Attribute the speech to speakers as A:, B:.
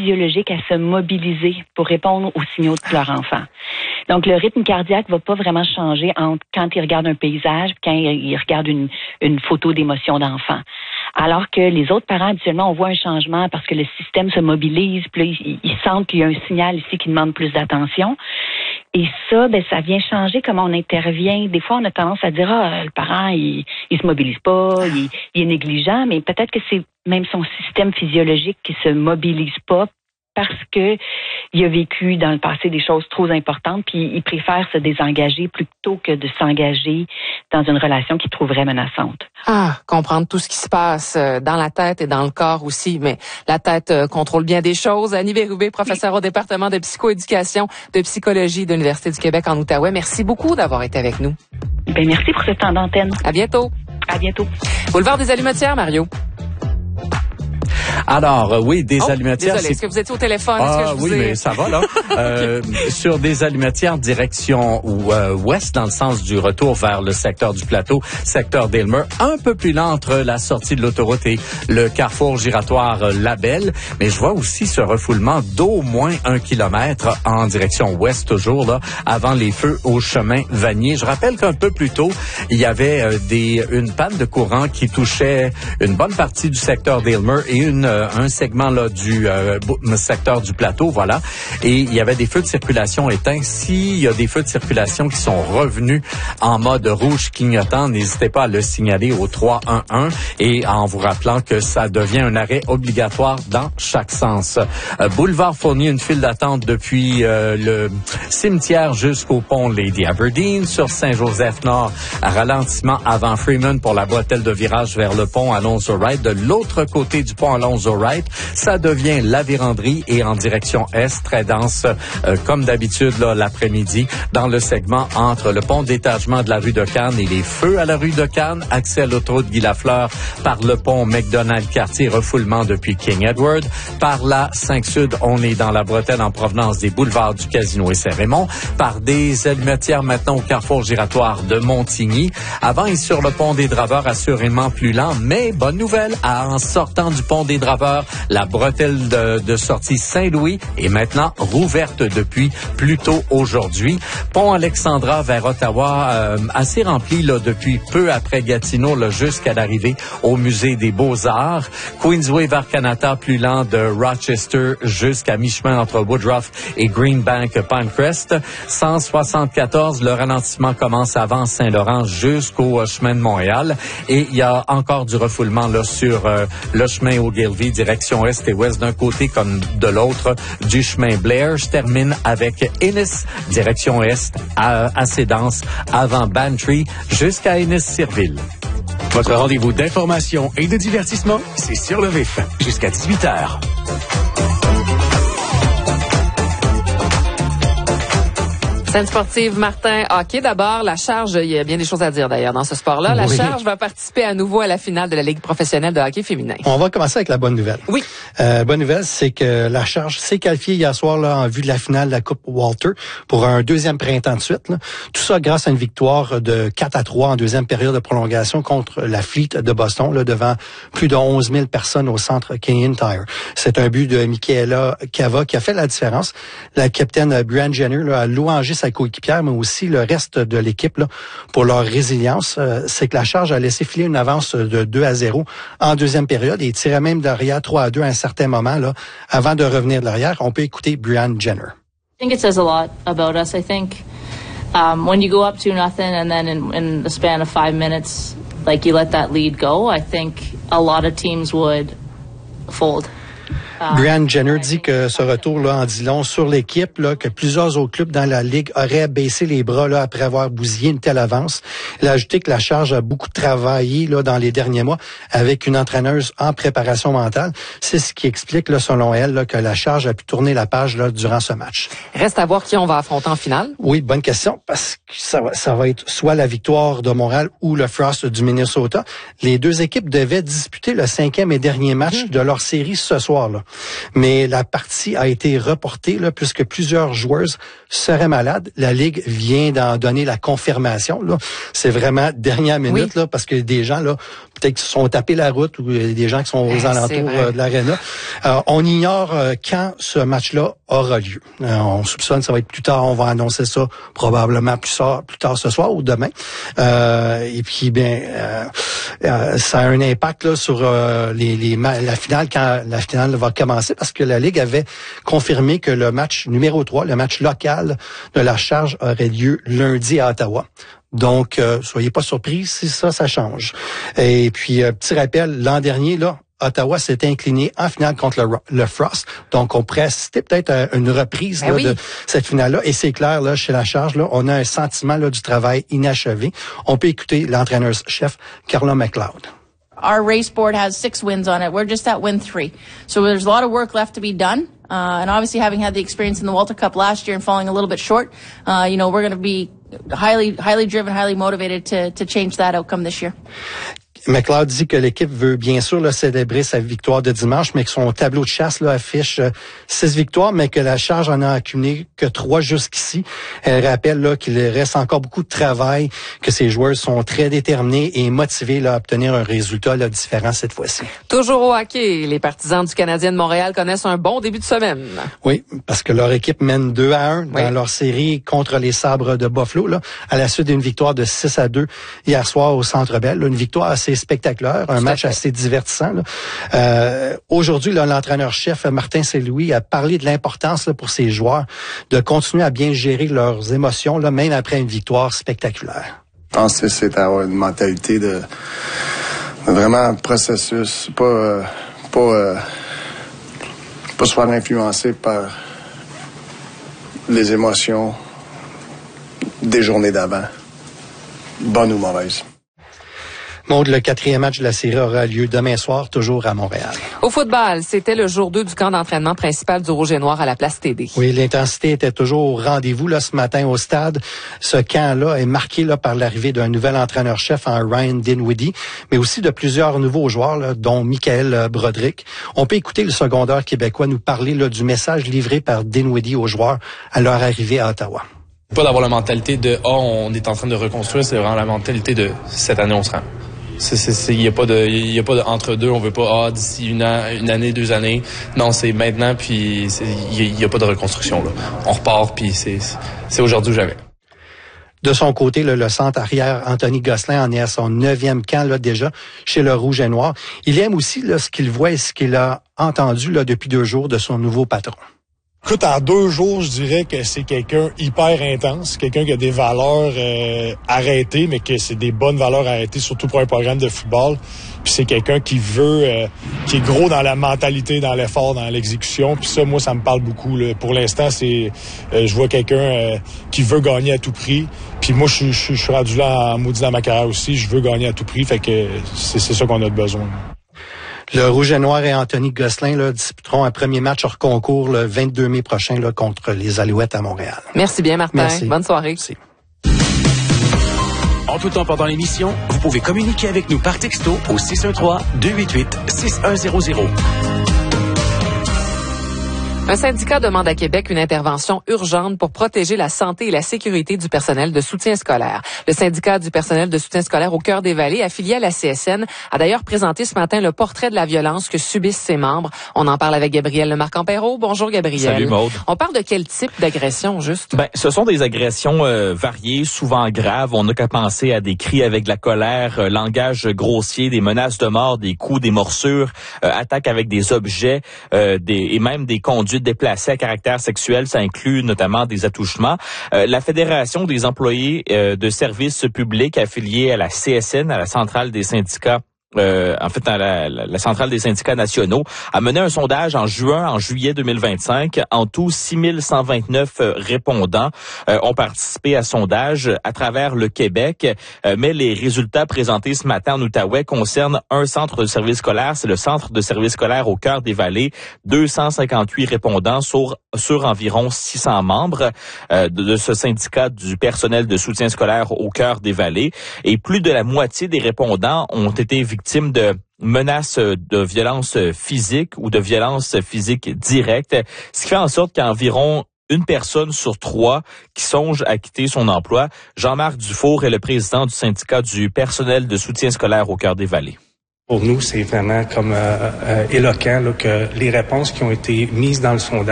A: physiologique à se mobiliser pour répondre aux signaux de leur enfant. Donc, le rythme cardiaque va pas vraiment changer entre quand ils regardent un paysage et quand ils regardent une photo d'émotion d'enfant. Alors que les autres parents, habituellement, on voit un changement parce que le système se mobilise, puis là, ils sentent qu'il y a un signal ici qui demande plus d'attention. Et ça, ça vient changer comment on intervient. Des fois, on a tendance à dire, le parent, il se mobilise pas, il est négligent, mais peut-être que c'est même son système physiologique qui se mobilise pas parce que il a vécu dans le passé des choses trop importantes, puis il préfère se désengager plutôt que de s'engager dans une relation qu'il trouverait menaçante.
B: Comprendre tout ce qui se passe dans la tête et dans le corps aussi, mais la tête contrôle bien des choses. Annie Bérubé, professeure au département de psychoéducation, de psychologie de l'Université du Québec en Outaouais. Merci beaucoup d'avoir été avec nous.
A: Merci pour ce temps d'antenne.
B: À bientôt.
A: À bientôt.
B: Boulevard des Allumetières, Mario.
C: Alors, oui, des allumetières.
B: Désolé, est-ce que vous étiez au téléphone?
C: Mais ça va, là. Sur des allumetières direction ouest, dans le sens du retour vers le secteur du plateau, secteur d'Aylmer, un peu plus lent entre la sortie de l'autoroute et le carrefour giratoire Labelle. Mais je vois aussi ce refoulement d'au moins 1 kilomètre en direction ouest, toujours, là, avant les feux au chemin Vanier. Je rappelle qu'un peu plus tôt, il y avait une panne de courant qui touchait une bonne partie du secteur d'Aylmer et un segment là du secteur du plateau, voilà. Et il y avait des feux de circulation éteints. S'il y a des feux de circulation qui sont revenus en mode rouge clignotant, n'hésitez pas à le signaler au 311 et en vous rappelant que ça devient un arrêt obligatoire dans chaque sens. Boulevard Fournier, une file d'attente depuis le cimetière jusqu'au pont Lady Aberdeen. Sur Saint-Joseph-Nord, ralentissement avant Freeman pour la bretelle de virage vers le pont Alonzo-Wright. De l'autre côté du pont Alonzo-Wright, ça devient la Vérandrie et en direction est, très dense comme d'habitude là l'après-midi dans le segment entre le pont d'étagement de la rue de Cannes et les feux à la rue de Cannes, accès à l'autoroute Guy Lafleur par le pont McDonald-Cartier, refoulement depuis King Edward. Par la 5 Sud, on est dans la bretelle en provenance des boulevards du Casino et Saint-Raymond, par des allumetières maintenant au carrefour giratoire de Montigny. Avant et sur le pont des Draveurs, assurément plus lent, mais bonne nouvelle, en sortant du pont des Draveurs, la bretelle de sortie Saint-Louis est maintenant rouverte depuis plus tôt aujourd'hui. Pont Alexandra vers Ottawa, assez rempli là depuis peu après Gatineau là, jusqu'à l'arrivée au musée des Beaux-Arts. Queensway vers Canada, plus lent de Rochester jusqu'à mi-chemin entre Woodruff et Greenbank Pinecrest. 174, le ralentissement commence avant Saint-Laurent jusqu'au chemin de Montréal. Et il y a encore du refoulement là sur le chemin Ogilvy, direction est et ouest d'un côté comme de l'autre du chemin Blair. Je termine avec Ennis, direction est, assez dense avant Bantry jusqu'à Ennis-Cirville.
D: Votre rendez-vous d'information et de divertissement, c'est sur le vif jusqu'à 18h.
B: Scène sportive, Martin. Hockey d'abord. La Charge, il y a bien des choses à dire d'ailleurs dans ce sport-là. La Charge va participer à nouveau à la finale de la Ligue professionnelle de hockey féminin.
E: On va commencer avec la bonne nouvelle.
B: Oui.
E: Bonne nouvelle, c'est que la Charge s'est qualifiée hier soir là, en vue de la finale de la Coupe Walter pour un deuxième printemps de suite. Là. Tout ça grâce à une victoire de 4-3 en deuxième période de prolongation contre la Fleet de Boston, là, devant plus de 11 000 personnes au centre Canadian Tire. C'est un but de Michaela Cava qui a fait la différence. La capitaine Brianne Jenner là, a louangé sa coéquipière, mais aussi le reste de l'équipe là, pour leur résilience. C'est que la Charge a laissé filer une avance de 2-0 en deuxième période et tirait même derrière 3-2 à un certain moment là, avant de revenir de l'arrière. On peut écouter Brianne Jenner.
F: I think it says a lot about us. I think when you go up 2-0 and then in the span of 5 minutes, like you let that lead go, I think a lot of teams would fold.
E: Brianne Jenner dit que ce retour-là en dit long sur l'équipe, là, que plusieurs autres clubs dans la Ligue auraient baissé les bras là, après avoir bousillé une telle avance. Elle a ajouté que la Charge a beaucoup travaillé là, dans les derniers mois avec une entraîneuse en préparation mentale. C'est ce qui explique, là, selon elle, là, que la Charge a pu tourner la page là, durant ce match.
B: Reste à voir qui on va affronter en finale.
E: Oui, bonne question, parce que ça va être soit la Victoire de Montréal ou le Frost du Minnesota. Les deux équipes devaient disputer le 5e et dernier match de leur série ce soir-là. Mais la partie a été reportée là, puisque plusieurs joueuses seraient malades. La Ligue vient d'en donner la confirmation. Là. C'est vraiment dernière minute là, parce que des gens là peut-être qu'ils se sont tapés la route ou des gens qui sont aux alentours de l'aréna. On ignore quand ce match-là aura lieu. On soupçonne que ça va être plus tard. On va annoncer ça probablement plus tard ce soir ou demain. Et puis, ça a un impact là sur la finale quand la finale va commencer parce que la Ligue avait confirmé que le match numéro 3, le match local de la Charge aurait lieu lundi à Ottawa. Donc, soyez pas surpris si ça change. Et puis, petit rappel, l'an dernier, là, Ottawa s'est incliné en finale contre le Frost. Donc, on pourrait assister peut-être à une reprise de cette finale-là. Et c'est clair, là, chez la Charge, là, on a un sentiment là, du travail inachevé. On peut écouter l'entraîneur-chef Carla McLeod.
G: Our race board has 6 wins on it. We're just at win 3. So there's a lot of work left to be done. And obviously having had the experience in the Walter Cup last year and falling a little bit short, we're going to be highly driven, highly motivated to change that outcome this year.
E: McLeod dit que l'équipe veut bien sûr là, célébrer sa victoire de dimanche, mais que son tableau de chasse là, affiche 6 victoires, mais que la Charge en a accumulé que 3 jusqu'ici. Elle rappelle là, qu'il reste encore beaucoup de travail, que ses joueurs sont très déterminés et motivés là, à obtenir un résultat là, différent cette fois-ci.
B: Toujours au hockey, les partisans du Canadien de Montréal connaissent un bon début de semaine.
E: Oui, parce que leur équipe mène 2-1 dans leur série contre les Sabres de Buffalo, là, à la suite d'une victoire de 6-2 hier soir au Centre Bell. Une victoire assez spectaculaire, un match assez divertissant. Là. Aujourd'hui, là, l'entraîneur-chef Martin Saint-Louis a parlé de l'importance là, pour ses joueurs de continuer à bien gérer leurs émotions, là, même après une victoire spectaculaire.
H: Je pense que c'est avoir une mentalité de vraiment processus, pas se faire influencer par les émotions des journées d'avant, bonnes ou mauvaises.
E: Maud, le 4e match de la série aura lieu demain soir, toujours à Montréal.
B: Au football, c'était le jour 2 du camp d'entraînement principal du Rouge et Noir à la place TD.
E: Oui, l'intensité était toujours au rendez-vous là ce matin au stade. Ce camp-là est marqué là par l'arrivée d'un nouvel entraîneur-chef en Ryan Dinwiddie, mais aussi de plusieurs nouveaux joueurs, là, dont Michael Broderick. On peut écouter le secondaire québécois nous parler là, du message livré par Dinwiddie aux joueurs à leur arrivée à Ottawa.
I: Pas d'avoir la mentalité de on est en train de reconstruire, c'est vraiment la mentalité de cette année on se rend. Il y a pas de entre deux, on veut pas d'ici une année, 2 années. Non, c'est maintenant puis il y a pas de reconstruction là. On repart puis c'est aujourd'hui ou jamais.
E: De son côté, le centre arrière Anthony Gosselin en est à son 9e camp là, déjà chez le Rouge et Noir. Il aime aussi là, ce qu'il voit et ce qu'il a entendu là, depuis 2 jours de son nouveau patron.
J: Écoute, en 2 jours, je dirais que c'est quelqu'un hyper intense, quelqu'un qui a des valeurs arrêtées, mais que c'est des bonnes valeurs arrêtées, surtout pour un programme de football. Puis c'est quelqu'un qui veut, qui est gros dans la mentalité, dans l'effort, dans l'exécution. Puis ça, moi, ça me parle beaucoup. Là. Pour l'instant, je vois quelqu'un qui veut gagner à tout prix. Puis moi, je suis rendu là en maudit dans ma carrière aussi. Je veux gagner à tout prix, fait que c'est ça qu'on a besoin.
E: Le Rouge et Noir et Anthony Gosselin là, disputeront un premier match hors concours le 22 mai prochain là, contre les Alouettes à Montréal.
B: Merci bien, Martin.
E: Merci.
B: Bonne soirée.
E: Merci.
D: En tout temps pendant l'émission, vous pouvez communiquer avec nous par texto au 613-288-6100.
B: Un syndicat demande à Québec une intervention urgente pour protéger la santé et la sécurité du personnel de soutien scolaire. Le syndicat du personnel de soutien scolaire au Cœur des Vallées, affilié à la CSN, a d'ailleurs présenté ce matin le portrait de la violence que subissent ses membres. On en parle avec Gabriel Lemarque-Ampero. Bonjour Gabriel.
K: Salut Maude.
B: On parle de quel type d'agression juste?
K: Ce sont des agressions variées, souvent graves. On n'a qu'à penser à des cris avec de la colère, langage grossier, des menaces de mort, des coups, des morsures, attaques avec des objets, et même des conduites déplacés à caractère sexuel, ça inclut notamment des attouchements. La Fédération des employés de services publics affiliés à la CSN, à la centrale des syndicats, la centrale des syndicats nationaux, a mené un sondage en juillet 2025. En tout, 6129 répondants ont participé à ce sondage à travers le Québec. Mais les résultats présentés ce matin en Outaouais concernent un centre de service scolaire. C'est le centre de service scolaire au Cœur des Vallées. 258 répondants sur environ 600 membres de ce syndicat du personnel de soutien scolaire au Cœur des Vallées. Et plus de la moitié des répondants ont été victimes de menaces de violence physique ou de violence physique directe, ce qui fait en sorte qu'environ 1 personne sur 3 qui songe à quitter son emploi. Jean-Marc Dufour est le président du syndicat du personnel de soutien scolaire au Cœur des Vallées.
L: Pour nous, c'est vraiment comme éloquent là, que les réponses qui ont été mises dans le sondage